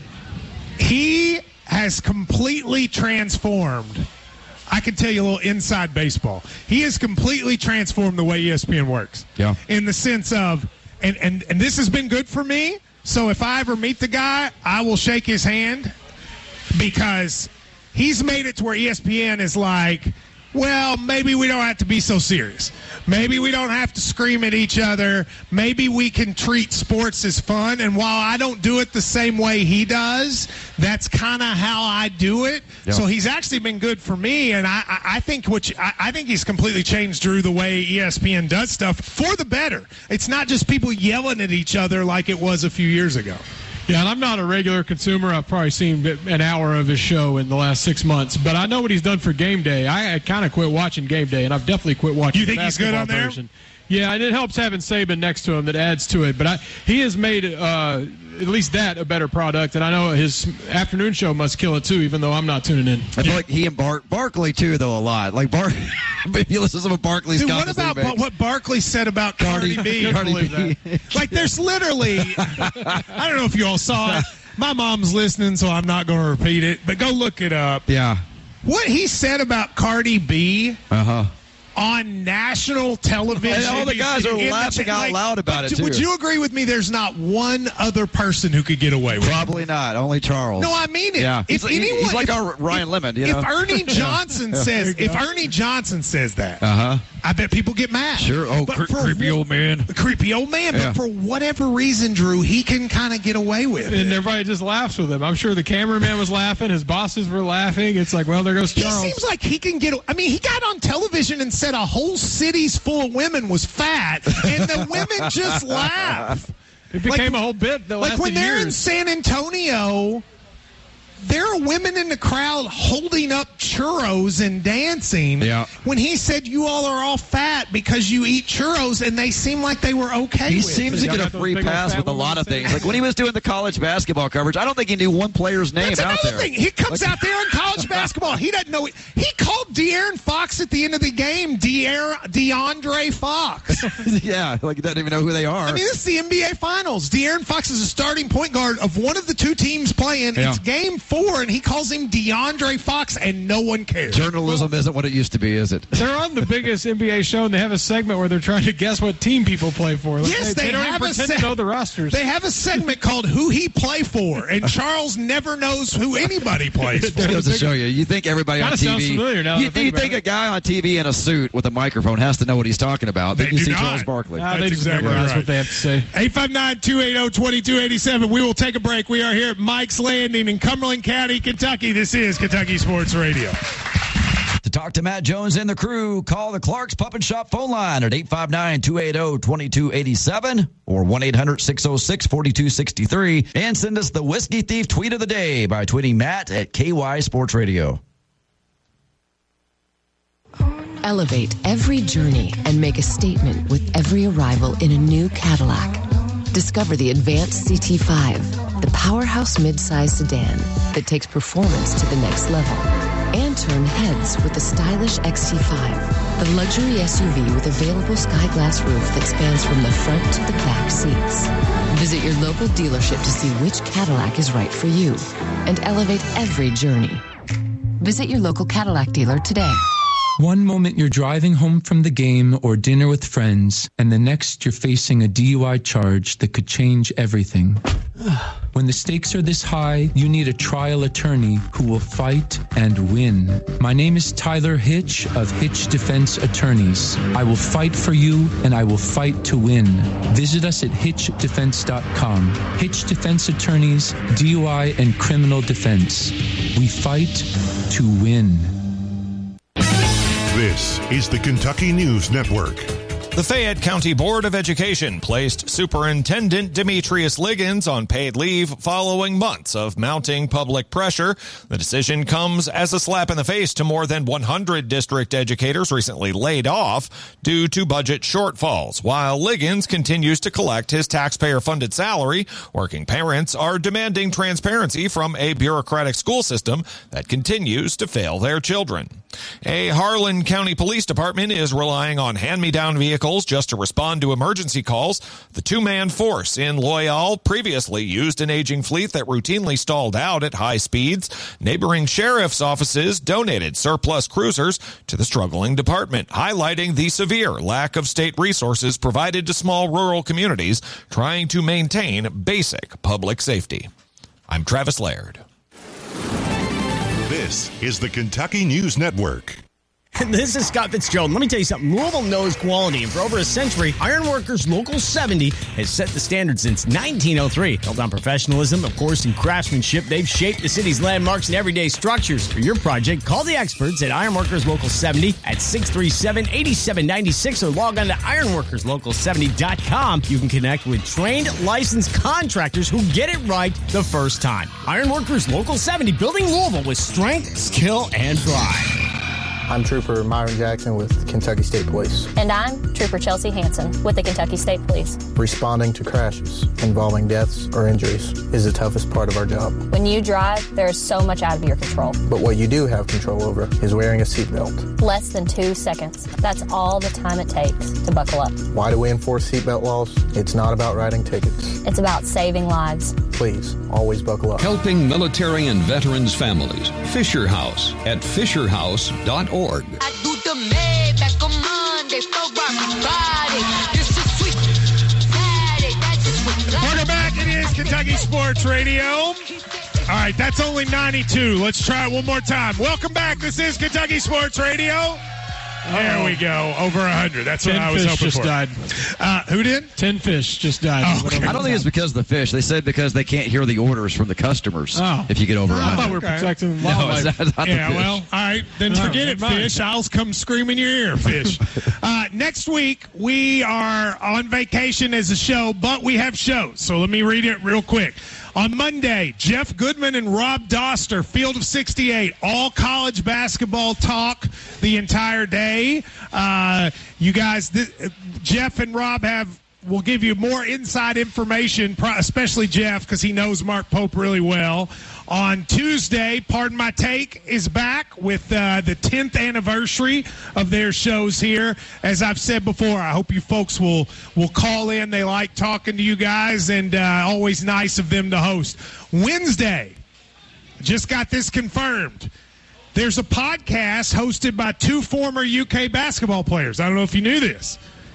He has completely transformed. I can tell you a little inside baseball. He has completely transformed the way ESPN works. Yeah. In the sense of, and this has been good for me. So if I ever meet the guy, I will shake his hand because he's made it to where ESPN is like, well, maybe we don't have to be so serious. Maybe we don't have to scream at each other. Maybe we can treat sports as fun. And while I don't do it the same way he does, that's kind of how I do it. Yep. So he's actually been good for me. And I think he's completely changed, Drew, the way ESPN does stuff for the better. It's not just people yelling at each other like it was a few years ago. Yeah, and I'm not a regular consumer. I've probably seen an hour of his show in the last 6 months. But I know what he's done for Game Day. I kind of quit watching Game Day, and I've definitely quit watching the basketball version. You think he's good on there? Yeah, and it helps having Saban next to him. That adds to it. But he has made at least that a better product. And I know his afternoon show must kill it, too, even though I'm not tuning in. I feel like he and Barkley, too, though, a lot. Like, if you listen to some of Barkley's comments. What about what Barkley said about Cardi B? Cardi B. Like, there's literally, I don't know if you all saw it, My mom's listening, so I'm not going to repeat it, but go look it up. Yeah. What he said about Cardi B on national television. And all the guys are laughing out loud about it, too. Would you agree with me there's not one other person who could get away with it? Probably not. Only Charles. No, I mean it. Yeah. If He's like our Ryan Lemon, you know? If Ernie Johnson says that, I bet people get mad. Sure. Oh, creepy old man. Creepy old man. Yeah. But for whatever reason, Drew, he can kind of get away with it. And everybody just laughs with him. I'm sure the cameraman was laughing. His bosses were laughing. It's like, well, there goes Charles. He seems like he can get. I mean, he got on television and said a whole city's full of women was fat, and the women just laugh. It became a whole bit that lasted like when they're years. in San Antonio, there are women in the crowd holding up churros and dancing. Yeah. When he said you all are all fat because you eat churros, and they seem like they were okay He with it. seems to get a free pass with a lot of things. Like when he was doing the college basketball coverage, I don't think he knew one player's name That's out another there. thing. He comes out there in college basketball. He doesn't know. He called De'Aaron Fox at the end of the game DeAndre Fox. Yeah, like he doesn't even know who they are. I mean, this is the NBA Finals. De'Aaron Fox is a starting point guard of one of the two teams playing. Yeah. It's game 4, and he calls him DeAndre Fox, and no one cares. Journalism isn't what it used to be, is it? They're on the biggest NBA show, and they have a segment where they're trying to guess what team people play for. Like, Yes, they don't have even pretend to know the rosters. They have a segment called "Who He Play For," and Charles never knows who anybody plays for. Just goes to show you. You think everybody on Kinda sounds TV. familiar now that I You think think about a guy on TV in a suit with a microphone has to know what he's talking about. Then you do see not. Charles Barkley. They just memorize what they have to say. 859-280-2287. We will take a break. We are here at Mike's Landing in Cumberland County, Kentucky. This is Kentucky Sports Radio. To talk to Matt Jones and the crew, call the Clark's Pup and Shop phone line at 859-280-2287 or 1-800-606-4263 and send us the Whiskey Thief tweet of the day by tweeting Matt at KY Sports Radio. Elevate every journey and make a statement with every arrival in a new Cadillac. Discover the Advanced CT5, the powerhouse midsize sedan that takes performance to the next level. And turn heads with the stylish XT5, the luxury SUV with available sky glass roof that spans from the front to the back seats. Visit your local dealership to see which Cadillac is right for you and elevate every journey. Visit your local Cadillac dealer today. One moment you're driving home from the game or dinner with friends, and the next you're facing a DUI charge that could change everything. When the stakes are this high, you need a trial attorney who will fight and win. My name is Tyler Hitch of Hitch Defense Attorneys. I will fight for you, and I will fight to win. Visit us at hitchdefense.com. Hitch Defense Attorneys, DUI and criminal defense. We fight to win. This is the Kentucky News Network. The Fayette County Board of Education placed Superintendent Demetrius Liggins on paid leave following months of mounting public pressure. The decision comes as a slap in the face to more than 100 district educators recently laid off due to budget shortfalls. While Liggins continues to collect his taxpayer-funded salary, working parents are demanding transparency from a bureaucratic school system that continues to fail their children. A Harlan County Police Department is relying on hand-me-down vehicles just to respond to emergency calls. The two-man force in Loyal previously used an aging fleet that routinely stalled out at high speeds. Neighboring sheriff's offices donated surplus cruisers to the struggling department, highlighting the severe lack of state resources provided to small rural communities trying to maintain basic public safety. I'm Travis Laird. This is the Kentucky News Network. This is Scott Fitzgerald. Let me tell you something. Louisville knows quality, and for over a century, Ironworkers Local 70 has set the standard since 1903. Built on professionalism, of course, and craftsmanship, they've shaped the city's landmarks and everyday structures. For your project, call the experts at Ironworkers Local 70 at 637-8796 or log on to ironworkerslocal70.com. You can connect with trained, licensed contractors who get it right the first time. Ironworkers Local 70, building Louisville with strength, skill, and pride. I'm Trooper Myron Jackson with Kentucky State Police. And I'm Trooper Chelsea Hansen with the Kentucky State Police. Responding to crashes involving deaths or injuries is the toughest part of our job. When you drive, there is so much out of your control. But what you do have control over is wearing a seatbelt. Less than 2 seconds. That's all the time it takes to buckle up. Why do we enforce seatbelt laws? It's not about writing tickets. It's about saving lives. Please, always buckle up. Helping military and veterans families. Fisher House at fisherhouse.org. I do the Maybach on Monday for everybody. This is sweet Saturday. That's just what Welcome back. It is Kentucky Sports Radio. All right, that's only 92. Let's try it one more time. Welcome back. This is Kentucky Sports Radio. There we go. Over 100. That's what I was hoping for. 10 fish just died. Who did? 10 fish just died. Oh, okay. I don't think it's because of the fish. They said because they can't hear the orders from the customers if you get over 100. I thought we were protecting wildlife. No, it's not the fish. Well, all right. Then forget it, fish. I'll come scream in your ear, fish. Next week, we are on vacation as a show, but we have shows. So let me read it real quick. On Monday, Jeff Goodman and Rob Doster, Field of 68, all college basketball talk the entire day. You guys, Jeff and Rob will give you more inside information, especially Jeff, because he knows Mark Pope really well. On Tuesday, Pardon My Take is back with the 10th anniversary of their shows here. As I've said before, I hope you folks will call in. They like talking to you guys, and always nice of them to host. Wednesday, just got this confirmed. There's a podcast hosted by two former UK basketball players. I don't know if you knew this.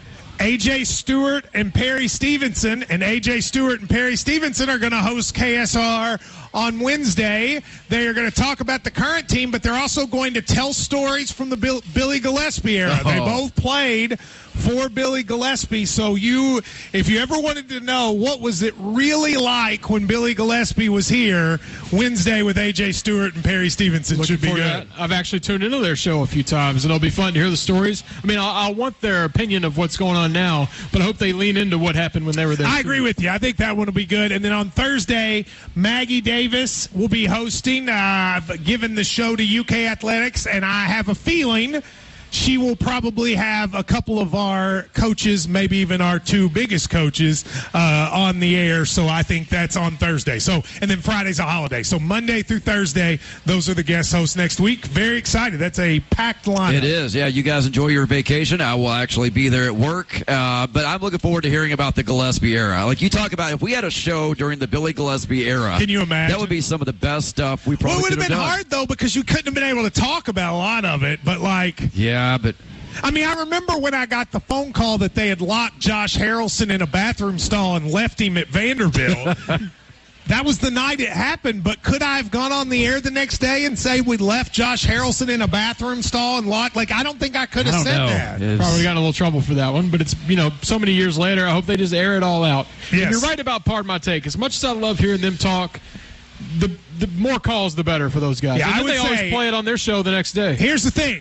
A.J. Stewart and Perry Stevenson, and A.J. Stewart and Perry Stevenson are going to host KSR on Wednesday. They are going to talk about the current team, but they're also going to tell stories from the Billy Gillispie era. They both played for Billy Gillispie. So if you ever wanted to know what was it really like when Billy Gillispie was here, Wednesday with A.J. Stewart and Perry Stevenson should be good. I've actually tuned into their show a few times, and it'll be fun to hear the stories. I mean, I want their opinion of what's going on now, but I hope they lean into what happened when they were there. I agree with you. I think that one will be good. And then on Thursday, Maggie Davis will be hosting, giving the show to UK Athletics, and I have a feeling she will probably have a couple of our coaches, maybe even our two biggest coaches, on the air. So I think that's on Thursday. And then Friday's a holiday. So Monday through Thursday, those are the guest hosts next week. Very excited. That's a packed lineup. It is. Yeah, you guys enjoy your vacation. I will actually be there at work. But I'm looking forward to hearing about the Gillispie era. Like you talk about, if we had a show during the Billy Gillispie era, can you imagine? That would be some of the best stuff we probably could have done. It would have been hard, though, because you couldn't have been able to talk about a lot of it. But yeah, but I mean, I remember when I got the phone call that they had locked Josh Harrelson in a bathroom stall and left him at Vanderbilt. That was the night it happened, but could I have gone on the air the next day and say we left Josh Harrelson in a bathroom stall and locked? I don't think I could have said that. Probably got in a little trouble for that one, but it's, so many years later, I hope they just air it all out. Yes. And you're right about Pardon My Take. As much as I love hearing them talk, the more calls, the better for those guys. Yeah, and I would they always play it on their show the next day. Here's the thing.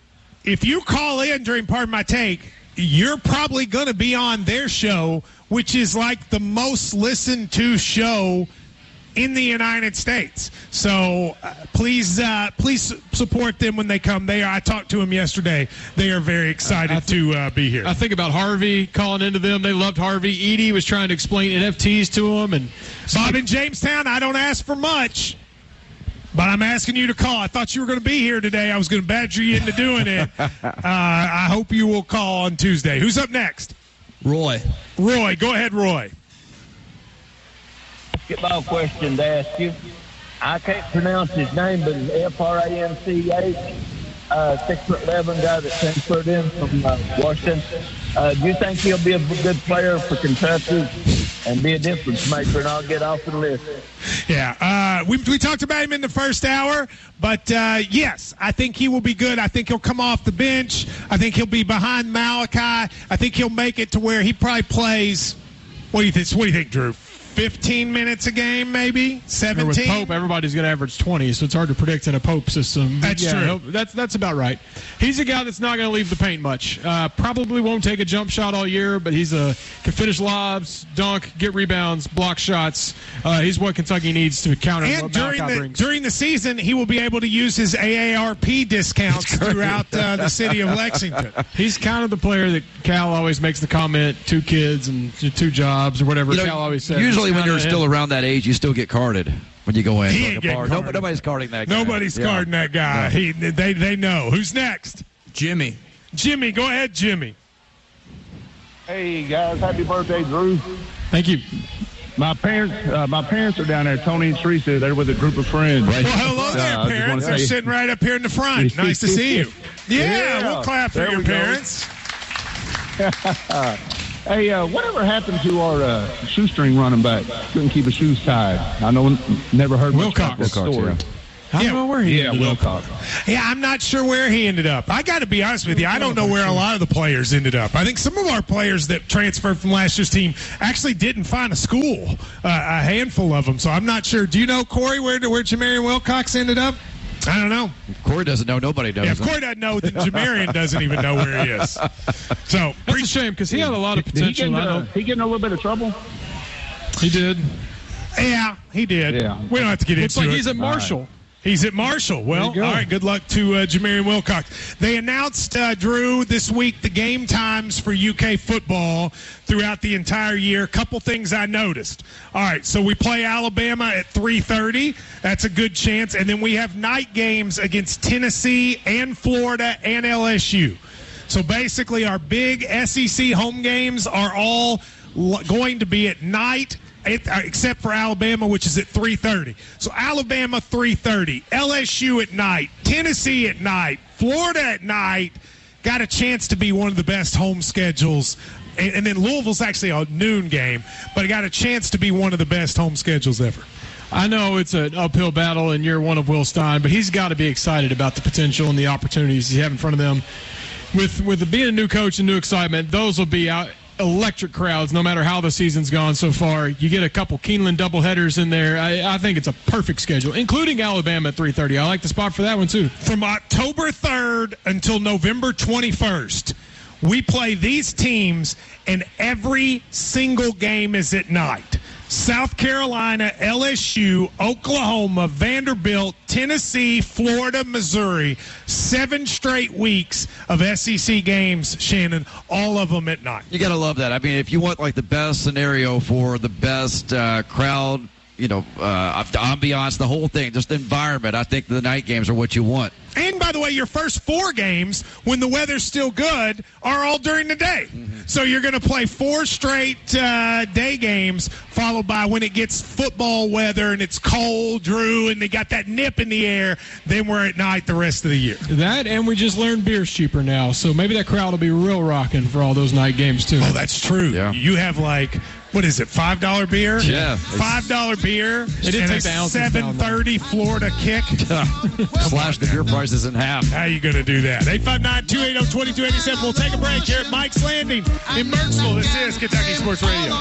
If you call in during Pardon My Take, you're probably going to be on their show, which is like the most listened to show in the United States. So please support them when they come. I talked to them yesterday. They are very excited to be here. I think about Harvey calling into them. They loved Harvey. Edie was trying to explain NFTs to them. And Bob in Jamestown, I don't ask for much, but I'm asking you to call. I thought you were going to be here today. I was going to badger you into doing it. I hope you will call on Tuesday. Who's up next? Roy. Roy. Go ahead, Roy. Basketball question to ask you. I can't pronounce his name, but it's Franch, 6'11" guy that transferred in from Washington. Do you think he'll be a good player for Kentucky and be a difference maker? And I'll get off the list. Yeah, we talked about him in the first hour, but yes, I think he will be good. I think he'll come off the bench. I think he'll be behind Malachi. I think he'll make it to where he probably plays. What do you think, Drew? 15 minutes a game, maybe 17. With Pope, everybody's going to average 20, so it's hard to predict in a Pope system. That's true. That's about right. He's a guy that's not going to leave the paint much. Probably won't take a jump shot all year, but can finish lobs, dunk, get rebounds, block shots. He's what Kentucky needs to counter what Malachi brings. During the season, he will be able to use his AARP discounts throughout the city of Lexington. He's kind of the player that Cal always makes the comment, 2 kids and 2 jobs or whatever Cal always says. Usually when you're still around that age, you still get carded when you go in. He ain't getting carded. Nobody's carding that guy. Nobody's carding that guy. No. They know. Who's next? Jimmy. Jimmy, go ahead, Jimmy. Hey, guys. Happy birthday, Drew. Thank you. My parents are down there. Tony and Teresa, they're with a group of friends. Well, hello there, parents. They're sitting right up here in the front. Nice to see you. Yeah, we'll clap for your parents. Hey, whatever happened to our shoestring running back? Couldn't keep his shoes tied. I know, never heard much about that story. I don't know where he ended Wilcox. Yeah, I'm not sure where he ended up. I got to be honest with you. I don't know where a lot of the players ended up. I think some of our players that transferred from last year's team actually didn't find a school, a handful of them. So I'm not sure. Do you know, Corey, where Jamarian Wilcox ended up? I don't know. If Corey doesn't know, nobody does. Yeah, if Corey doesn't know, then Jamarian doesn't even know where he is. So that's a shame because he had a lot of potential. He get in a little bit of trouble? He did. Yeah, he did. Yeah. We don't have to get into it. He's at Marshall. He's at Marshall. Well, all right, good luck to Jamarian Wilcox. They announced, Drew, this week the game times for UK football throughout the entire year. A couple things I noticed. All right, so we play Alabama at 3:30. That's a good chance. And then we have night games against Tennessee and Florida and LSU. So basically our big SEC home games are all going to be at night, except for Alabama, which is at 3:30. So Alabama 3:30, LSU at night, Tennessee at night, Florida at night. Got a chance to be one of the best home schedules. And then Louisville's actually a noon game, but it got a chance to be one of the best home schedules ever. I know it's an uphill battle in year one of Will Stein, but he's got to be excited about the potential and the opportunities he have in front of them. With being a new coach and new excitement, those will be electric crowds no matter how the season's gone so far. You get a couple Keeneland doubleheaders in there. I think it's a perfect schedule, including Alabama at 3:30. I like the spot for that one too. From October 3rd until November 21st, we play these teams and every single game is at night. South Carolina, LSU, Oklahoma, Vanderbilt, Tennessee, Florida, Missouri. 7 straight weeks of SEC games, Shannon, all of them at night. You got to love that. I mean, if you want like the best scenario for the best crowd, the ambiance, the whole thing, just the environment, I think the night games are what you want. And, by the way, your first 4 games, when the weather's still good, are all during the day. Mm-hmm. So you're going to play 4 straight day games, followed by when it gets football weather and it's cold, Drew, and they got that nip in the air, then we're at night the rest of the year. That, and we just learned beer's cheaper now, so maybe that crowd will be real rocking for all those night games, too. Oh, that's true. Yeah. You have, what is it, $5 beer? Yeah. $5 beer and a 7:30 Florida kick. Slash the beer prices in half. How you going to do that? 859-280-2287. We'll take a break here at Mike's Landing in Burnsville. This is Kentucky Sports Radio.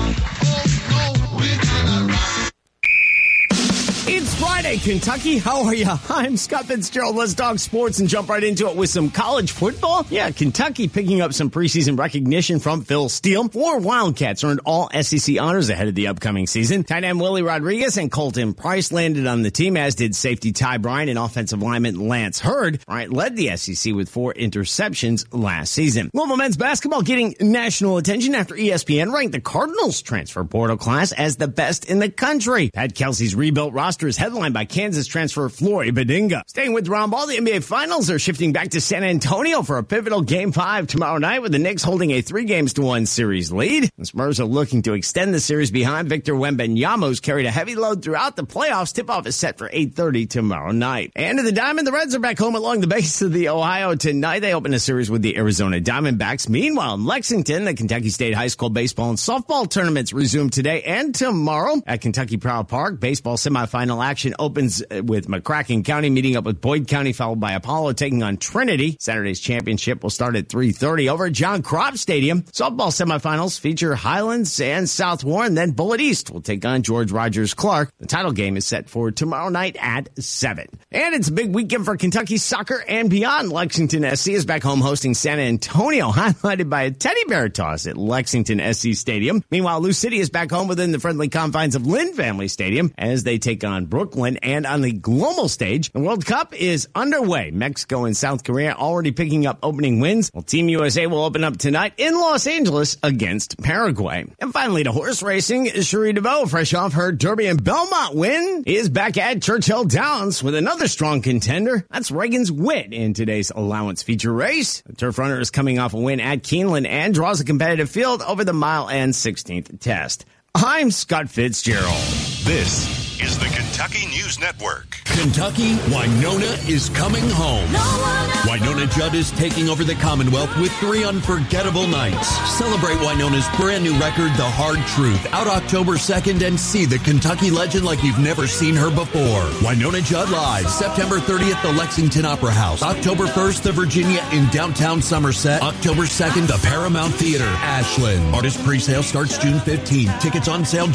It's Friday, Kentucky. How are you? I'm Scott Fitzgerald. Let's talk sports and jump right into it with some college football. Yeah, Kentucky picking up some preseason recognition from Phil Steele. 4 Wildcats earned all SEC honors ahead of the upcoming season. Tight end Willie Rodriguez and Colton Price landed on the team, as did safety Ty Bryant and offensive lineman Lance Hurd. Bryant led the SEC with 4 interceptions last season. Louisville men's basketball getting national attention after ESPN ranked the Cardinals transfer portal class as the best in the country. Pat Kelsey's rebuilt roster is headlined by Kansas transfer Flory Badinga. Staying with round ball, the NBA Finals are shifting back to San Antonio for a pivotal Game 5 tomorrow night, with the Knicks holding a 3-1 series lead. The Spurs are looking to extend the series behind Victor Wembanyama, who's carried a heavy load throughout the playoffs. Tip-off is set for 8:30 tomorrow night. And in the Diamond, the Reds are back home along the base of the Ohio tonight. They open a series with the Arizona Diamondbacks. Meanwhile, in Lexington, the Kentucky State High School baseball and softball tournaments resume today and tomorrow. At Kentucky Proud Park, baseball semifinal action opens with McCracken County meeting up with Boyd County, followed by Apollo taking on Trinity. Saturday's championship will start at 3:30 over at John Kropp Stadium. Softball semifinals feature Highlands and South Warren. Then Bullitt East will take on George Rogers Clark. The title game is set for tomorrow night at 7. And it's a big weekend for Kentucky soccer and beyond. Lexington SC is back home hosting San Antonio, highlighted by a teddy bear toss at Lexington SC Stadium. Meanwhile, Lou City is back home within the friendly confines of Lynn Family Stadium as they take on Brooklyn. And on the global stage, the World Cup is underway. Mexico and South Korea already picking up opening wins. Well, Team USA will open up tonight in Los Angeles against Paraguay. And finally, to horse racing, Cherie DeVaux, fresh off her Derby and Belmont win, is back at Churchill Downs with another strong contender. That's Reagan's Wit in today's allowance feature race. The turf runner is coming off a win at Keeneland and draws a competitive field over the mile and 16th test. I'm Scott Fitzgerald. This is the Kentucky News Network. Kentucky, Winona is coming home. Winona Judd is taking over the Commonwealth with 3 unforgettable nights. Celebrate Winona's brand new record, The Hard Truth, out October 2nd, and see the Kentucky legend like you've never seen her before. Winona Judd Live, September 30th, the Lexington Opera House. October 1st, the Virginia in downtown Somerset. October 2nd, the Paramount Theater, Ashland. Artist pre-sale starts June 15th. Tickets on sale